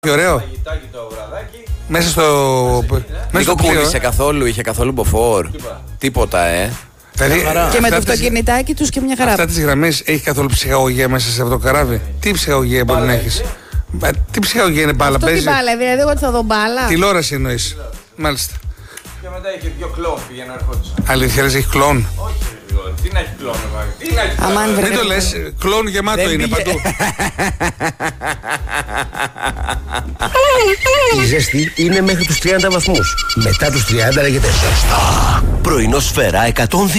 Ωραίο. Μέσα στο. Δεν το κούνησε καθόλου, είχε καθόλου μποφόρ. Τίποτα, Δηλαδή, και με το αυτοκινητάκι τους και μια χαρά. Αυτά τις γραμμές έχει καθόλου ψυχαγωγία μέσα σε αυτό το καράβι? Τι ψυχαγωγία μπορεί να έχεις? Τι ψυχαγωγία είναι μπάλα? Αυτό τι μπάλα, δηλαδή εγώ θα δω μπάλα. Τηλεόραση εννοείς? Μάλιστα. Και μετά είχε δύο κλόν πήγαινε ερχόντουσαν. Αλήθεια λες έχει κλόν? Όχι, τι να έχει κλόν, τι να έχει κλόν. Μην το λες, κλόν γεμάτο είναι παντού. Η ζέστη είναι μέχρι τους 30 βαθμούς. Μετά τους 30 λέγεται ζεστά. Πρωινό Σφαίρα 102.